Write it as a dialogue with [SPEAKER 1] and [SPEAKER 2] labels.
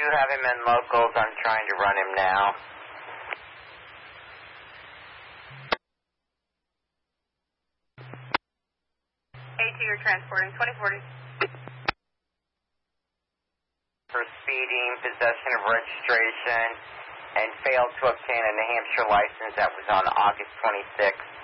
[SPEAKER 1] have him in locals. I'm trying to run him now.
[SPEAKER 2] A2, you're transporting 2040.
[SPEAKER 1] For speeding, possession of registration, and failed to obtain a New Hampshire license that was on August 26th.